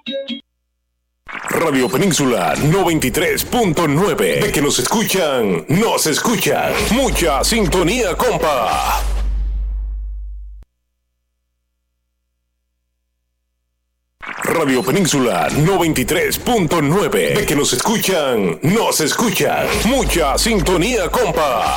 Radio Península 93.9. De que nos escuchan, nos escuchan. Mucha sintonía, compa. Radio Península 93.9. De que nos escuchan, nos escuchan. Mucha sintonía, compa.